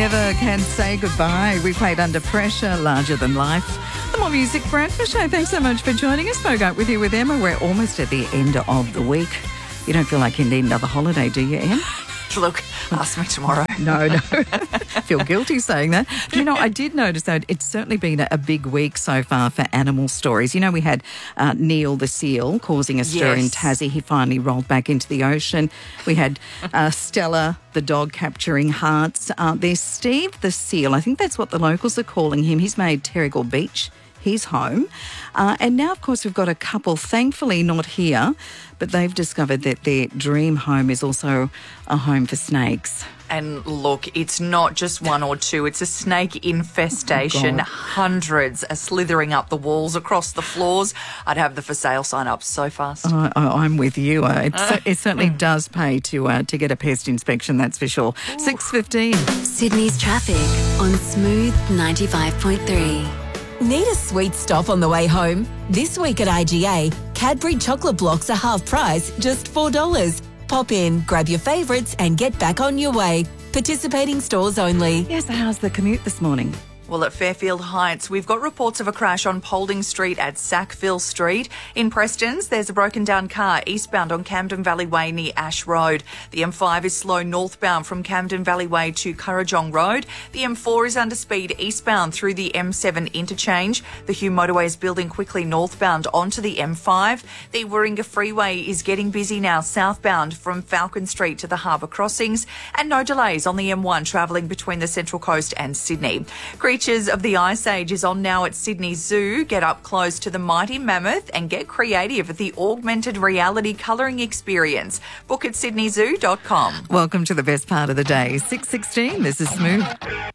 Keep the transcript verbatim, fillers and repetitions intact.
never can say goodbye. We played Under Pressure, Larger Than Life. The More Music Breakfast Show. Thanks so much for joining us. Spoke up with you with Emma. We're almost at the end of the week. You don't feel like you need another holiday, do you, Em? Look, ask me tomorrow. No, no. Feel guilty saying that. You know, I did notice, though, it's certainly been a, a big week so far for animal stories. You know, we had uh, Neil the seal causing a stir in Yes. Tassie. He finally rolled back into the ocean. We had uh, Stella the dog capturing hearts. Uh, there's Steve the seal. I think that's what the locals are calling him. He's made Terrigal Beach his home. Uh, and now, of course, we've got a couple, thankfully not here, but they've discovered that their dream home is also a home for snakes. And look, it's not just one or two. It's a snake infestation. Oh, God. Hundreds are slithering up the walls, across the floors. I'd have the for sale sign up so fast. I, I, I'm with you. Uh, it, cer- it certainly does pay to uh, to get a pest inspection, that's for sure. six fifteen. Sydney's traffic on Smooth ninety-five point three. Need a sweet stop on the way home? This week at I G A, Cadbury chocolate blocks are half price, just four dollars. Pop in, grab your favourites and get back on your way. Participating stores only. Yes, how's the commute this morning? Well, at Fairfield Heights, we've got reports of a crash on Paulding Street at Sackville Street. In Prestons, there's a broken down car eastbound on Camden Valley Way near Ash Road. The M five is slow northbound from Camden Valley Way to Currajong Road. The M four is under speed eastbound through the M seven interchange. The Hugh Motorway is building quickly northbound onto the M five. The Warringah Freeway is getting busy now southbound from Falcon Street to the Harbour Crossings. And no delays on the M one travelling between the Central Coast and Sydney. Creatures of the Ice Age is on now at Sydney Zoo. Get up close to the mighty mammoth and get creative at the augmented reality colouring experience. Book at sydney zoo dot com. Welcome to the best part of the day. six sixteen, this is Smooth.